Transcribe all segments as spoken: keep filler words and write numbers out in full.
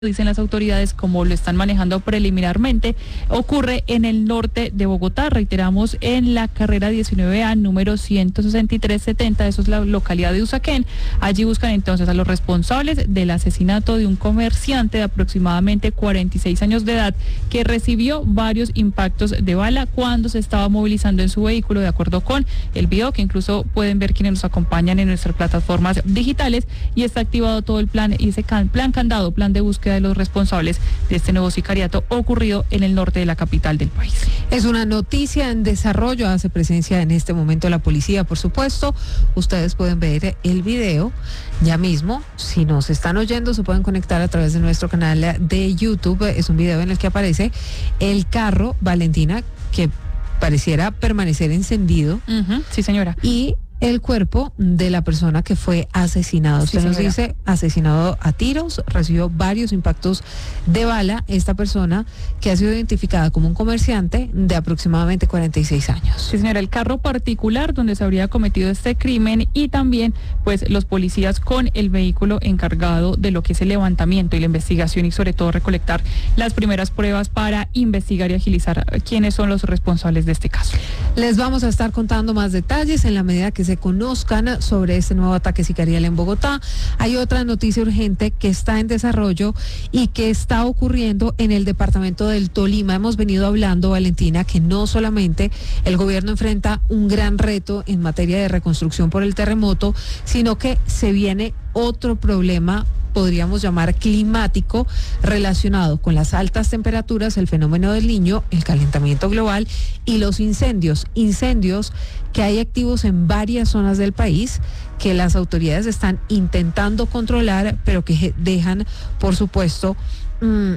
dicen las autoridades, como lo están manejando preliminarmente, ocurre en el norte de Bogotá, reiteramos, en la carrera diecinueve A, número ciento sesenta y tres setenta, eso es la localidad de Usaquén. Allí buscan entonces a los responsables del asesinato de un comerciante de aproximadamente cuarenta y seis años de edad, que recibió varios impactos de bala cuando se estaba movilizando en su vehículo, de acuerdo con el video, que incluso pueden ver quienes nos acompañan en nuestras plataformas digitales, y está activado todo el plan, y ese can, plan candado, plan de búsqueda de los responsables de este nuevo sicariato ocurrido en el norte de la capital del país. Es una noticia en desarrollo, hace presencia en este momento la policía, por supuesto. Ustedes pueden ver el video ya mismo. Si nos están oyendo, se pueden conectar a través de nuestro canal de YouTube. Es un video en el que aparece el carro, Valentina, que pareciera permanecer encendido. Uh-huh. Sí, señora. Y el cuerpo de la persona que fue asesinado. Usted sí, nos dice, asesinado a tiros, recibió varios impactos de bala. Esta persona, que ha sido identificada como un comerciante de aproximadamente cuarenta y seis años. Sí, señora, el carro particular donde se habría cometido este crimen, y también pues los policías con el vehículo encargado de lo que es el levantamiento y la investigación, y sobre todo recolectar las primeras pruebas para investigar y agilizar quiénes son los responsables de este caso. Les vamos a estar contando más detalles en la medida que se conozcan sobre este nuevo ataque sicarial en Bogotá. Hay otra noticia urgente que está en desarrollo y que está ocurriendo en el departamento del Tolima. Hemos venido hablando, Valentina, que no solamente el gobierno enfrenta un gran reto en materia de reconstrucción por el terremoto, sino que se viene otro problema, podríamos llamar climático, relacionado con las altas temperaturas, el fenómeno del Niño, el calentamiento global y los incendios, incendios que hay activos en varias zonas del país, que las autoridades están intentando controlar, pero que dejan, por supuesto, mmm,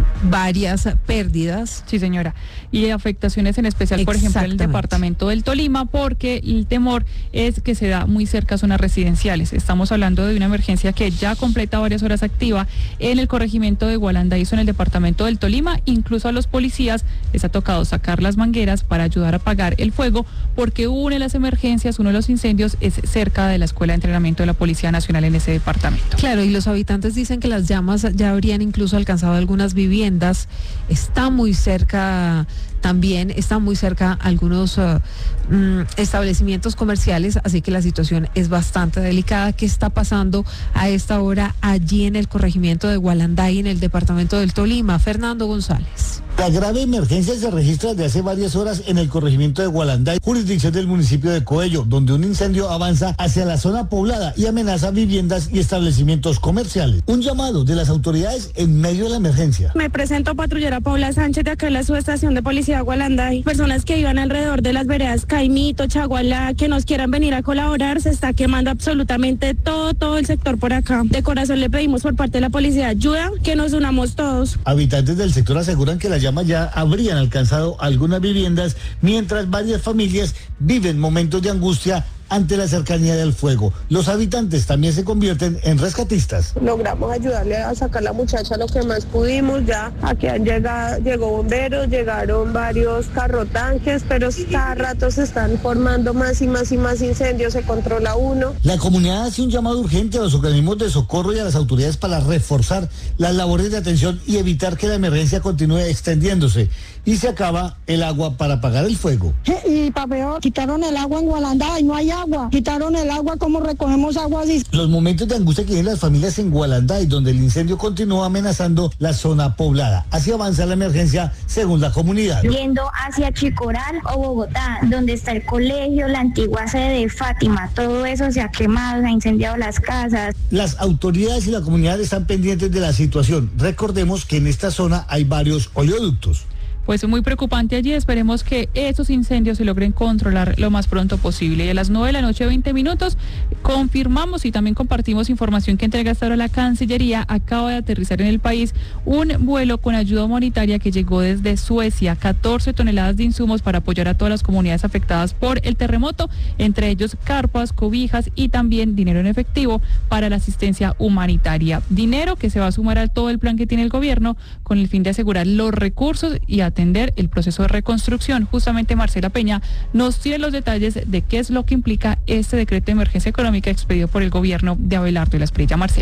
varias pérdidas. Sí, señora, y afectaciones en especial, por ejemplo, en el departamento del Tolima, porque el temor es que se da muy cerca a zonas residenciales. Estamos hablando de una emergencia que ya completa varias horas activa en el corregimiento de Gualandaízo, en el departamento del Tolima. Incluso a los policías les ha tocado sacar las mangueras para ayudar a apagar el fuego, porque una de las emergencias, uno de los incendios, es cerca de la Escuela de Entrenamiento de la Policía Nacional en ese departamento. Claro, y los habitantes dicen que las llamas ya habrían incluso alcanzado algunas viviendas. Está muy cerca, también está muy cerca algunos uh, um, establecimientos comerciales, así que la situación es bastante delicada. ¿Qué está pasando a esta hora allí en el corregimiento de Gualanday, en el departamento del Tolima? Fernando González. La grave emergencia se registra desde hace varias horas en el corregimiento de Gualanday, jurisdicción del municipio de Coello, donde un incendio avanza hacia la zona poblada y amenaza viviendas y establecimientos comerciales. Un llamado de las autoridades en medio de la emergencia. Me presento patrullera Paula Sánchez, de acá en la subestación de policía Gualanday. Personas que iban alrededor de las veredas Caimito, Chagualá, que nos quieran venir a colaborar. Se está quemando absolutamente todo, todo el sector por acá. De corazón le pedimos por parte de la policía ayuda, que nos unamos todos. Habitantes del sector aseguran que las llamas ya habrían alcanzado algunas viviendas, mientras varias familias viven momentos de angustia ante la cercanía del fuego. Los habitantes también se convierten en rescatistas. Logramos ayudarle a sacar a la muchacha lo que más pudimos. Ya aquí han llegado, llegó bomberos, llegaron varios carrotanques, pero cada rato se están formando más y más y más incendios, se controla uno. La comunidad hace un llamado urgente a los organismos de socorro y a las autoridades para reforzar las labores de atención y evitar que la emergencia continúe extendiéndose y se acaba el agua para apagar el fuego. Y para peor, quitaron el agua en Gualanday, no hay agua. Quitaron el agua, ¿cómo recogemos agua así? Los momentos de angustia que tienen las familias en Gualanday, donde el incendio continúa amenazando la zona poblada. Así avanza la emergencia según la comunidad. Yendo hacia Chicoral o Bogotá, donde está el colegio, la antigua sede de Fátima, todo eso se ha quemado, se ha incendiado las casas. Las autoridades y la comunidad están pendientes de la situación. Recordemos que en esta zona hay varios oleoductos. Pues muy preocupante allí. Esperemos que esos incendios se logren controlar lo más pronto posible. Y a las nueve de la noche, veinte minutos, confirmamos y también compartimos información que entrega hasta ahora la Cancillería. Acaba de aterrizar en el país un vuelo con ayuda humanitaria que llegó desde Suecia, catorce toneladas de insumos para apoyar a todas las comunidades afectadas por el terremoto, entre ellos carpas, cobijas y también dinero en efectivo para la asistencia humanitaria. Dinero que se va a sumar a todo el plan que tiene el gobierno con el fin de asegurar los recursos y a atender el proceso de reconstrucción. Justamente Marcela Peña nos tiene los detalles de qué es lo que implica este decreto de emergencia económica expedido por el gobierno de Abelardo y la Espriella. Marcela.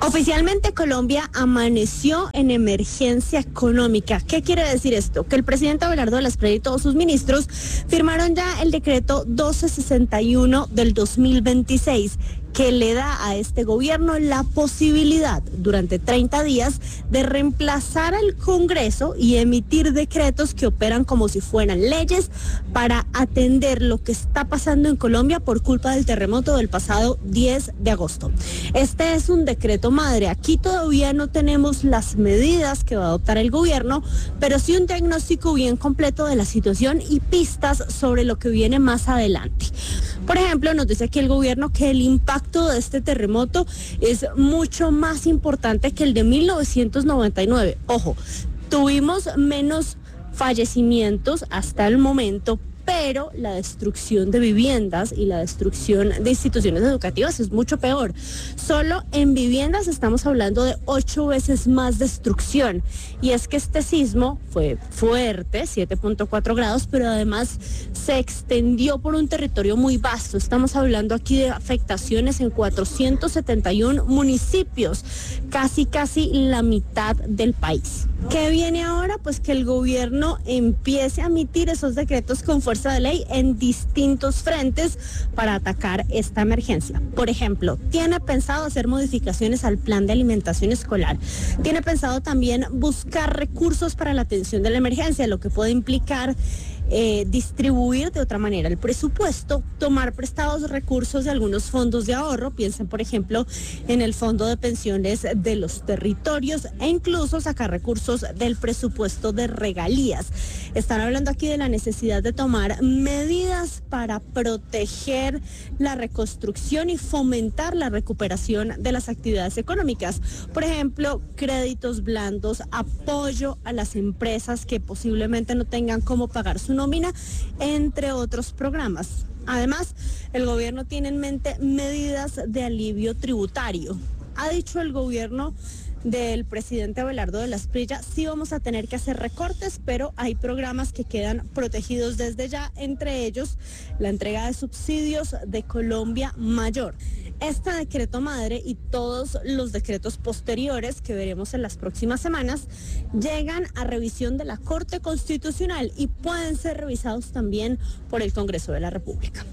Oficialmente Colombia amaneció en emergencia económica. ¿Qué quiere decir esto? Que el presidente Abelardo de la Espriella y todos sus ministros firmaron ya el decreto doce sesenta y uno del dos mil veintiséis, que le da a este gobierno la posibilidad durante treinta días de reemplazar al Congreso y emitir decretos que operan como si fueran leyes para atender lo que está pasando en Colombia por culpa del terremoto del pasado diez de agosto. Este es un decreto madre. Aquí todavía no tenemos las medidas que va a adoptar el gobierno, pero sí un diagnóstico bien completo de la situación y pistas sobre lo que viene más adelante. Por ejemplo, nos dice aquí el gobierno que el impacto de este terremoto es mucho más importante que el de mil novecientos noventa y nueve. Ojo, tuvimos menos fallecimientos hasta el momento, pero la destrucción de viviendas y la destrucción de instituciones educativas es mucho peor. Solo en viviendas estamos hablando de ocho veces más destrucción. Y es que este sismo fue fuerte, siete punto cuatro grados, pero además se extendió por un territorio muy vasto. Estamos hablando aquí de afectaciones en cuatrocientos setenta y uno municipios, casi casi la mitad del país. ¿Qué viene ahora? Pues que el gobierno empiece a emitir esos decretos con fuerza de ley en distintos frentes para atacar esta emergencia. Por ejemplo, tiene pensado hacer modificaciones al plan de alimentación escolar. Tiene pensado también buscar recursos para la atención de la emergencia, lo que puede implicar Eh, distribuir de otra manera el presupuesto, tomar prestados recursos de algunos fondos de ahorro, piensen por ejemplo en el fondo de pensiones de los territorios e incluso sacar recursos del presupuesto de regalías. Están hablando aquí de la necesidad de tomar medidas para proteger la reconstrucción y fomentar la recuperación de las actividades económicas. Por ejemplo, créditos blandos, apoyo a las empresas que posiblemente no tengan cómo pagar su nómina, entre otros programas. Además, el gobierno tiene en mente medidas de alivio tributario. Ha dicho el gobierno del presidente Abelardo de la Espriella, sí vamos a tener que hacer recortes, pero hay programas que quedan protegidos desde ya, entre ellos la entrega de subsidios de Colombia Mayor. Este decreto madre y todos los decretos posteriores que veremos en las próximas semanas llegan a revisión de la Corte Constitucional y pueden ser revisados también por el Congreso de la República.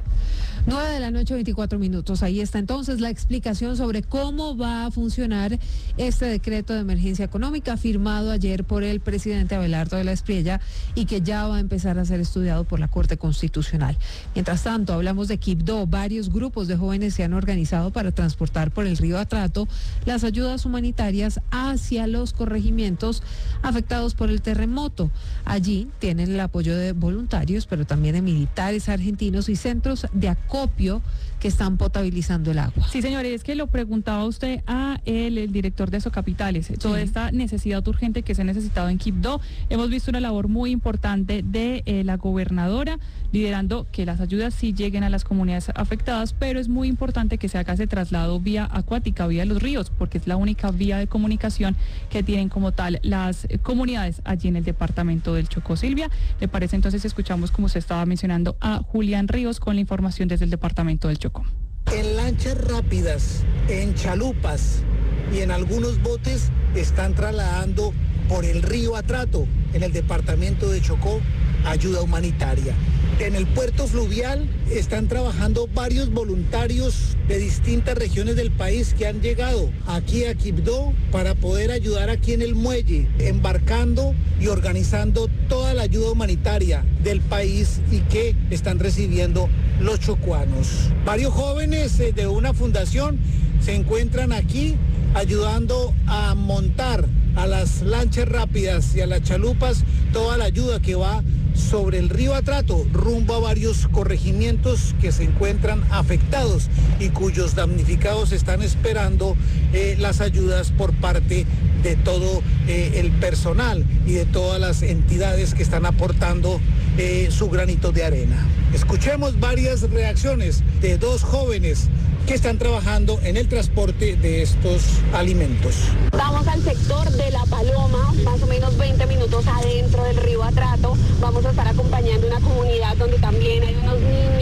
nueve de la noche, veinticuatro minutos. Ahí está entonces la explicación sobre cómo va a funcionar este decreto de emergencia económica firmado ayer por el presidente Abelardo de la Espriella y que ya va a empezar a ser estudiado por la Corte Constitucional. Mientras tanto, hablamos de Quibdó. Varios grupos de jóvenes se han organizado para transportar por el río Atrato las ayudas humanitarias hacia los corregimientos afectados por el terremoto. Allí tienen el apoyo de voluntarios, pero también de militares argentinos y centros de acopio que están potabilizando el agua. Sí, señores, es que lo preguntaba usted a él, el director de Socapitales, sí. Toda esta necesidad urgente que se ha necesitado en Quibdó. Hemos visto una labor muy importante de eh, la gobernadora, liderando que las ayudas sí lleguen a las comunidades afectadas, pero es muy importante que se haga ese traslado vía acuática, vía los ríos, porque es la única vía de comunicación que tienen como tal las comunidades allí en el departamento del Chocó. Silvia, ¿le parece entonces escuchamos, como usted estaba mencionando, a Julián Ríos con la información desde el departamento del Chocó? En lanchas rápidas, en chalupas y en algunos botes están trasladando por el río Atrato, en el departamento de Chocó, ayuda humanitaria. En el puerto fluvial están trabajando varios voluntarios de distintas regiones del país que han llegado aquí a Quibdó para poder ayudar aquí en el muelle, embarcando y organizando toda la ayuda humanitaria del país y que están recibiendo los chocuanos. Varios jóvenes de una fundación se encuentran aquí ayudando a montar a las lanchas rápidas y a las chalupas toda la ayuda que va sobre el río Atrato, rumbo a varios corregimientos que se encuentran afectados y cuyos damnificados están esperando eh, las ayudas por parte de todo eh, el personal y de todas las entidades que están aportando eh, su granito de arena. Escuchemos varias reacciones de dos jóvenes que están trabajando en el transporte de estos alimentos. Vamos al sector de La Paloma, más o menos veinte minutos adentro del río Atrato. Vamos a estar acompañando una comunidad donde también hay unos niños,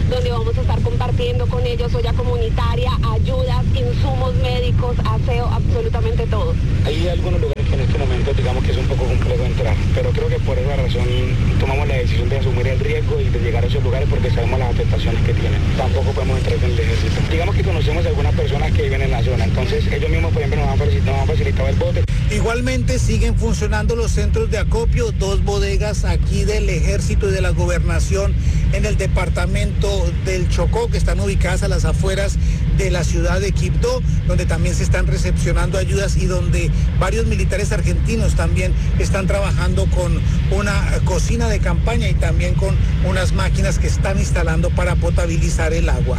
donde vamos a estar compartiendo con ellos olla comunitaria, ayudas, insumos médicos, aseo, absolutamente todo. Hay algunos lugares que en este momento digamos que es un poco complejo entrar, pero creo que por esa razón tomamos la decisión de asumir el riesgo y de llegar a esos lugares porque sabemos las afectaciones que tienen. Tampoco podemos entrar en el ejército. Digamos que conocemos a algunas personas que viven en la zona, entonces ellos mismos, por ejemplo, nos han facilitado, nos han facilitado el bote. Igualmente siguen funcionando los centros de acopio, dos bodegas aquí del ejército y de la gobernación en el departamento del Chocó, que están ubicadas a las afueras de la ciudad de Quibdó, donde también se están recepcionando ayudas y donde varios militares argentinos también están trabajando con una cocina de campaña y también con unas máquinas que están instalando para potabilizar el agua.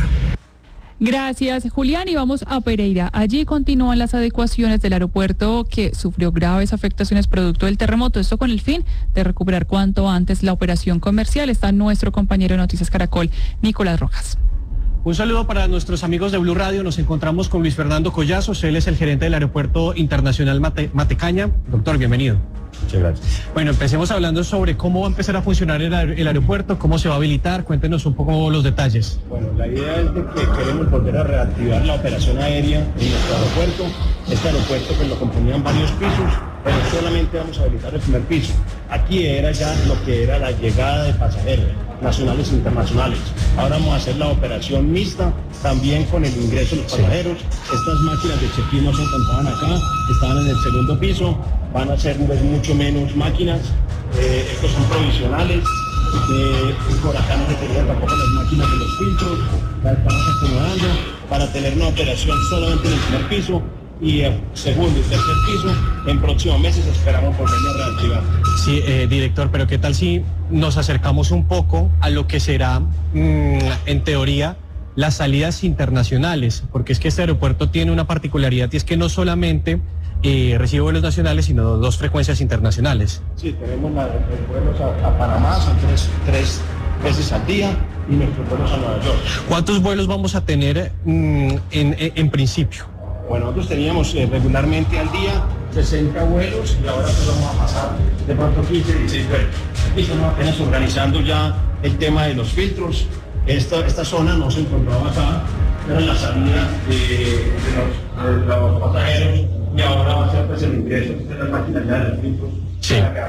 Gracias, Julián. Y vamos a Pereira. Allí continúan las adecuaciones del aeropuerto que sufrió graves afectaciones producto del terremoto. Esto con el fin de recuperar cuanto antes la operación comercial. Está nuestro compañero de Noticias Caracol, Nicolás Rojas. Un saludo para nuestros amigos de Blue Radio. Nos encontramos con Luis Fernando Collazos. Él es el gerente del Aeropuerto Internacional Mate, Matecaña. Doctor, bienvenido. Muchas gracias. Bueno, empecemos hablando sobre cómo va a empezar a funcionar el, el aeropuerto, cómo se va a habilitar. Cuéntenos un poco los detalles. Bueno, la idea es de que queremos volver a reactivar la operación aérea en nuestro aeropuerto. Este aeropuerto pues lo componían varios pisos, pero solamente vamos a habilitar el primer piso. Aquí era ya lo que era la llegada de pasajeros nacionales e internacionales. Ahora vamos a hacer la operación mixta, también con el ingreso de los pasajeros. Estas máquinas de check-in no se encontraban acá, estaban en el segundo piso, van a ser pues, mucho menos máquinas, eh, estos son provisionales, eh, por acá no se tenían tampoco las máquinas de los filtros, las estamos acomodando para tener una operación solamente en el primer piso. Y el segundo y tercer piso, en próximos meses esperamos volverlo a reactivar. Sí, eh, director, pero ¿qué tal si nos acercamos un poco a lo que será, mmm, en teoría, las salidas internacionales? Porque es que este aeropuerto tiene una particularidad y es que no solamente eh, recibe vuelos nacionales, sino dos frecuencias internacionales. Sí, tenemos la, los vuelos a, a Panamá, son tres, tres veces al día, y nuestros vuelos a Nueva York. ¿Cuántos vuelos vamos a tener mmm, en, en, en principio? Bueno, nosotros teníamos eh, regularmente al día sesenta vuelos y ahora pues vamos a pasar de pronto quince, dieciséis vuelos. Y estamos apenas organizando ya el tema de los filtros. Esta, esta zona no se encontraba acá, era la salida de, de, los, de los pasajeros y ahora va a ser pues, el ingreso de las máquinas ya de los filtros. Sí.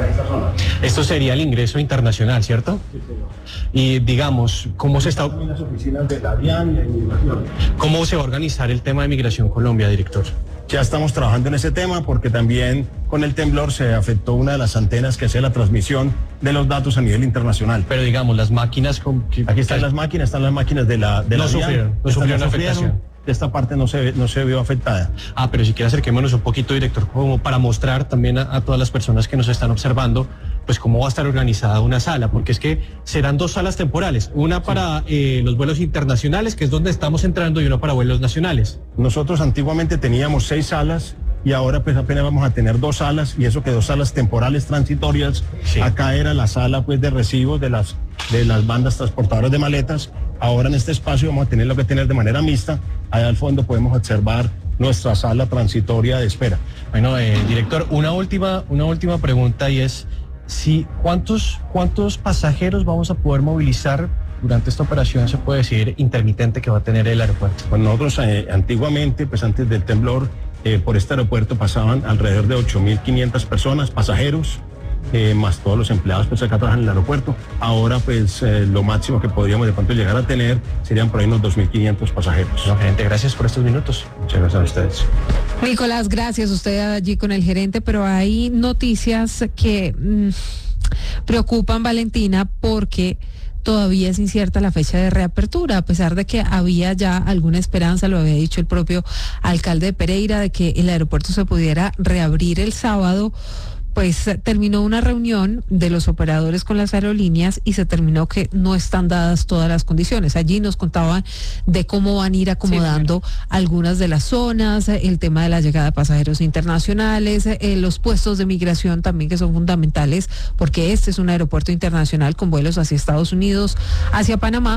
Esto sería el ingreso internacional, ¿cierto? Sí, señor. Y digamos, ¿cómo se está... También las oficinas de la DIAN y de Inmigración. ¿Cómo se va a organizar el tema de Migración Colombia, director? Ya estamos trabajando en ese tema porque también con el temblor se afectó una de las antenas que hace la transmisión de los datos a nivel internacional. Pero digamos, las máquinas... Con... Aquí están las máquinas, están las máquinas de la de no la sufrieron, DIAN, no sufrieron afectación. Esta parte no se, no se vio afectada. Ah, pero si quiere acerquémonos un poquito, director, como para mostrar también a, a todas las personas que nos están observando, pues cómo va a estar organizada una sala, porque es que serán dos salas temporales, una para eh, los vuelos internacionales, que es donde estamos entrando, y una para vuelos nacionales. Nosotros antiguamente teníamos seis salas y ahora pues apenas vamos a tener dos salas, y eso que dos salas temporales transitorias. Sí. Acá era la sala pues de recibos de las, de las bandas transportadoras de maletas. Ahora en este espacio vamos a tener lo que tener de manera mixta. Allá al fondo podemos observar nuestra sala transitoria de espera. Bueno, eh, director, una última, una última pregunta, y es si cuántos, cuántos pasajeros vamos a poder movilizar durante esta operación, se puede decir, intermitente, que va a tener el aeropuerto. Bueno, nosotros eh, antiguamente, pues antes del temblor, eh, por este aeropuerto pasaban alrededor de ocho mil quinientas personas, pasajeros, Eh, más todos los empleados pues acá trabajan en el aeropuerto. Ahora pues eh, lo máximo que podríamos de pronto llegar a tener serían por ahí unos dos mil quinientos pasajeros. No, gerente, gracias por estos minutos. Muchas gracias a ustedes. Nicolás, gracias, usted allí con el gerente, pero hay noticias que mmm, preocupan, Valentina, porque todavía es incierta la fecha de reapertura, a pesar de que había ya alguna esperanza, lo había dicho el propio alcalde de Pereira, de que el aeropuerto se pudiera reabrir el sábado. Pues terminó una reunión de los operadores con las aerolíneas y se terminó que no están dadas todas las condiciones. Allí nos contaban de cómo van a ir acomodando sí, algunas de las zonas, el tema de la llegada de pasajeros internacionales, eh, los puestos de migración también, que son fundamentales, porque este es un aeropuerto internacional con vuelos hacia Estados Unidos, hacia Panamá,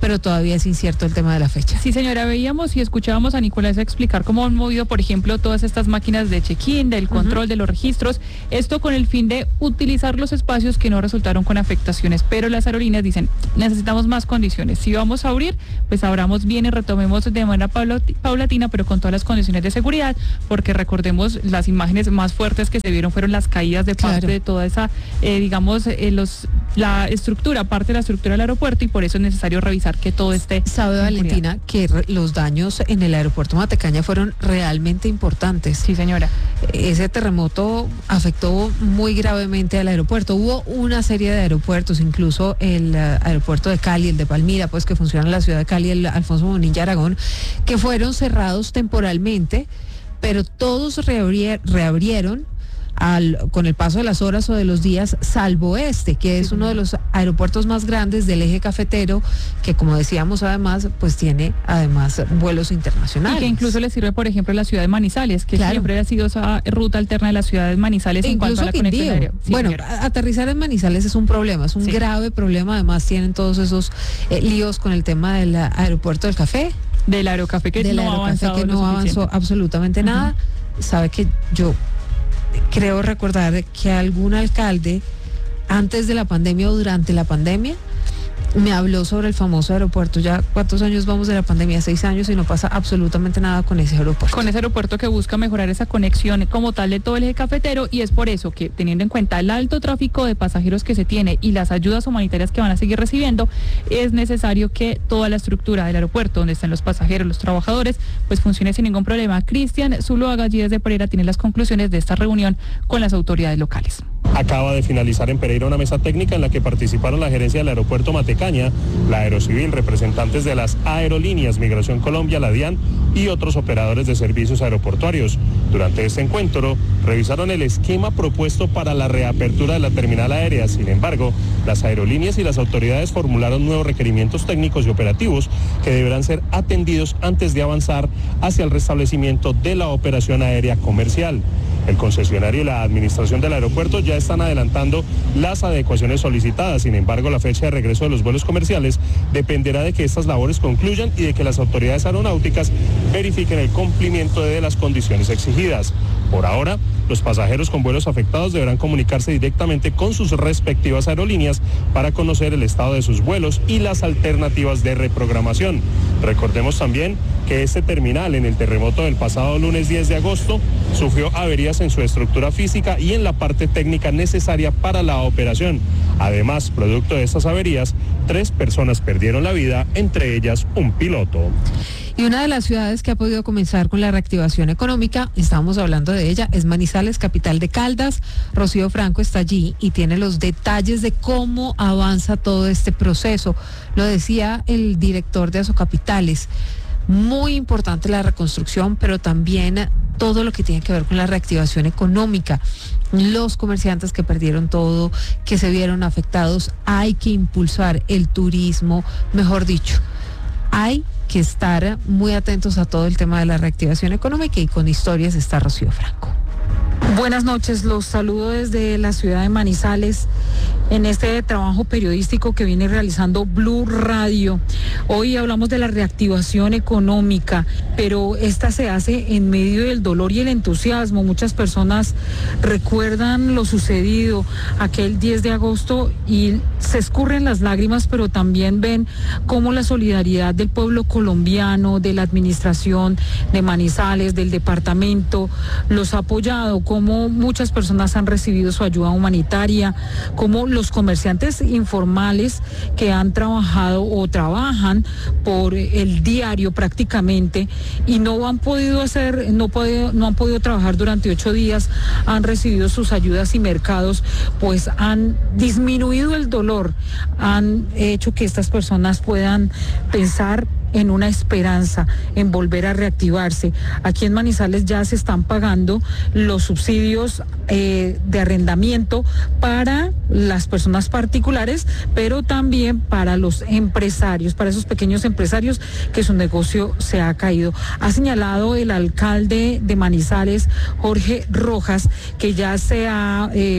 pero todavía es incierto el tema de la fecha. Sí, señora, veíamos y escuchábamos a Nicolás explicar cómo han movido, por ejemplo, todas estas máquinas de check-in, del control uh-huh. de los registros, esto con el fin de utilizar los espacios que no resultaron con afectaciones, pero las aerolíneas dicen, necesitamos más condiciones. Si vamos a abrir, pues abramos bien y retomemos de manera paulatina, pero con todas las condiciones de seguridad, porque recordemos, las imágenes más fuertes que se vieron fueron las caídas de parte claro. de toda esa, eh, digamos, eh, los la estructura, parte de la estructura del aeropuerto, y por eso es necesario revisar que todo esté. Sabe, Valentina, que re- los daños en el aeropuerto Matecaña fueron realmente importantes. Sí, señora. Ese terremoto afectó muy gravemente al aeropuerto. Hubo una serie de aeropuertos, incluso el uh, aeropuerto de Cali, el de Palmira, pues que funciona en la ciudad de Cali, el Alfonso Bonilla Aragón, que fueron cerrados temporalmente, pero todos reabri- reabrieron Al, con el paso de las horas o de los días, salvo este, que es uno de los aeropuertos más grandes del eje cafetero, que como decíamos además, pues tiene además vuelos internacionales. Y que incluso le sirve, por ejemplo, la ciudad de Manizales, que claro. siempre ha sido esa ruta alterna de la ciudad de Manizales e en cuanto a la conexión aérea. Sí, bueno, señora. Aterrizar en Manizales es un problema, es un sí. grave problema, además tienen todos esos eh, líos con el tema del aeropuerto del café. Del aerocafé que del no aerocafé avanzado que no avanzó absolutamente uh-huh. nada. Sabe que yo creo recordar que algún alcalde antes de la pandemia o durante la pandemia me habló sobre el famoso aeropuerto. Ya cuántos años vamos de la pandemia, seis años, y no pasa absolutamente nada con ese aeropuerto. Con ese aeropuerto que busca mejorar esa conexión como tal de todo el eje cafetero, y es por eso que, teniendo en cuenta el alto tráfico de pasajeros que se tiene y las ayudas humanitarias que van a seguir recibiendo, es necesario que toda la estructura del aeropuerto, donde están los pasajeros, los trabajadores, pues funcione sin ningún problema. Cristian Zuluaga, allí desde Pereira, tiene las conclusiones de esta reunión con las autoridades locales. Acaba de finalizar en Pereira una mesa técnica en la que participaron la gerencia del aeropuerto Matecaña, la Aerocivil, representantes de las aerolíneas Migración Colombia, la DIAN y otros operadores de servicios aeroportuarios. Durante este encuentro revisaron el esquema propuesto para la reapertura de la terminal aérea. Sin embargo, las aerolíneas y las autoridades formularon nuevos requerimientos técnicos y operativos que deberán ser atendidos antes de avanzar hacia el restablecimiento de la operación aérea comercial. El concesionario y la administración del aeropuerto ya están adelantando las adecuaciones solicitadas. Sin embargo, la fecha de regreso de los vuelos comerciales dependerá de que estas labores concluyan y de que las autoridades aeronáuticas verifiquen el cumplimiento de las condiciones exigidas. Por ahora, los pasajeros con vuelos afectados deberán comunicarse directamente con sus respectivas aerolíneas para conocer el estado de sus vuelos y las alternativas de reprogramación. Recordemos también que este terminal en el terremoto del pasado lunes diez de agosto sufrió averías en su estructura física y en la parte técnica necesaria para la operación. Además, producto de estas averías, tres personas perdieron la vida, entre ellas un piloto. Y una de las ciudades que ha podido comenzar con la reactivación económica, estábamos hablando de ella, es Manizales, capital de Caldas. Rocío Franco está allí y tiene los detalles de cómo avanza todo este proceso. Lo decía el director de Asocapitales. Muy importante la reconstrucción, pero también todo lo que tiene que ver con la reactivación económica. Los comerciantes que perdieron todo, que se vieron afectados, hay que impulsar el turismo, mejor dicho, hay que estar muy atentos a todo el tema de la reactivación económica, y con historias está Rocío Franco. Buenas noches, los saludo desde la ciudad de Manizales en este trabajo periodístico que viene realizando Blue Radio. Hoy hablamos de la reactivación económica, pero esta se hace en medio del dolor y el entusiasmo. Muchas personas recuerdan lo sucedido aquel diez de agosto y se escurren las lágrimas, pero también ven cómo la solidaridad del pueblo colombiano, de la administración de Manizales, del departamento, los ha apoyado, cómo muchas personas han recibido su ayuda humanitaria, cómo los comerciantes informales que han trabajado o trabajan por el diario prácticamente y no han podido hacer, no, podido, no han podido trabajar durante ocho días, han recibido sus ayudas y mercados, pues han disminuido el dolor, han hecho que estas personas puedan pensar en una esperanza, en volver a reactivarse. Aquí en Manizales ya se están pagando los subsidios eh, de arrendamiento para las personas particulares, pero también para los empresarios, para esos pequeños empresarios que su negocio se ha caído. Ha señalado el alcalde de Manizales, Jorge Rojas, que ya se ha eh,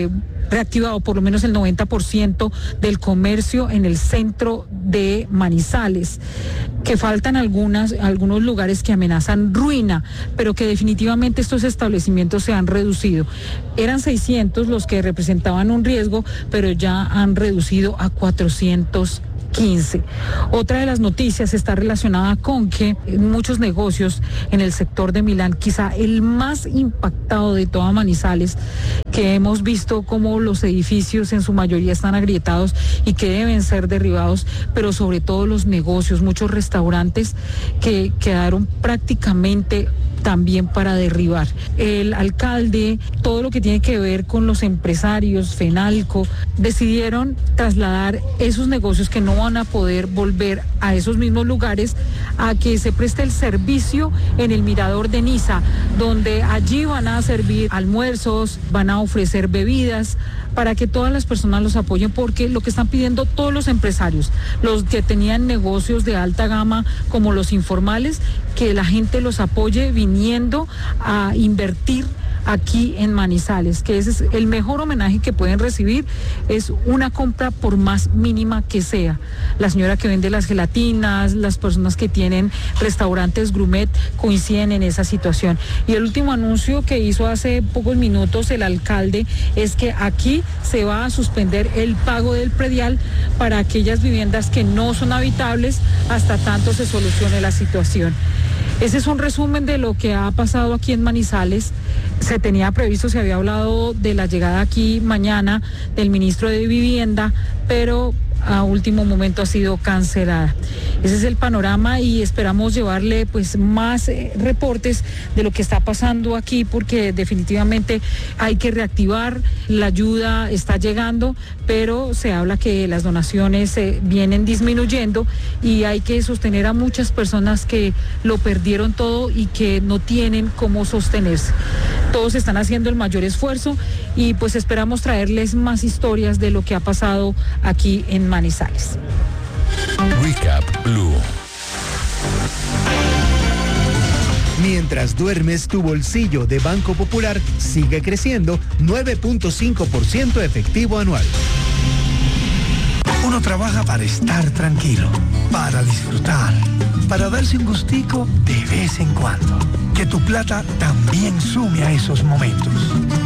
reactivado por lo menos el noventa por ciento del comercio en el centro de Manizales, que faltan algunas, algunos lugares que amenazan ruina, pero que definitivamente estos establecimientos se han reducido. Eran seiscientos los que representaban un riesgo, pero ya han reducido a cuatrocientos quince. Otra de las noticias está relacionada con que muchos negocios en el sector de Milán, quizá el más impactado de toda Manizales, que hemos visto cómo los edificios en su mayoría están agrietados y que deben ser derribados, pero sobre todo los negocios, muchos restaurantes que quedaron prácticamente también para derribar. El alcalde, todo lo que tiene que ver con los empresarios, Fenalco, decidieron trasladar esos negocios que no van a poder volver a esos mismos lugares a que se preste el servicio en el Mirador de Niza, donde allí van a servir almuerzos, van a ofrecer bebidas, para que todas las personas los apoyen, porque lo que están pidiendo todos los empresarios, los que tenían negocios de alta gama como los informales, que la gente los apoye viniendo a invertir aquí en Manizales, que ese es el mejor homenaje que pueden recibir, es una compra por más mínima que sea. La señora que vende las gelatinas, las personas que tienen restaurantes gourmet coinciden en esa situación. Y el último anuncio que hizo hace pocos minutos el alcalde es que aquí se va a suspender el pago del predial para aquellas viviendas que no son habitables hasta tanto se solucione la situación. Ese es un resumen de lo que ha pasado aquí en Manizales. Se tenía previsto, se había hablado de la llegada aquí mañana del ministro de Vivienda, pero a último momento ha sido cancelada. Ese es el panorama y esperamos llevarle pues más eh, reportes de lo que está pasando aquí, porque definitivamente hay que reactivar, la ayuda está llegando, pero se habla que las donaciones eh, vienen disminuyendo y hay que sostener a muchas personas que lo perdieron todo y que no tienen cómo sostenerse. Todos están haciendo el mayor esfuerzo y pues esperamos traerles más historias de lo que ha pasado aquí en Manizales. Recap Blue. Mientras duermes, tu bolsillo de Banco Popular sigue creciendo nueve punto cinco por ciento efectivo anual. Uno trabaja para estar tranquilo, para disfrutar, para darse un gustico de vez en cuando. Que tu plata también sume a esos momentos.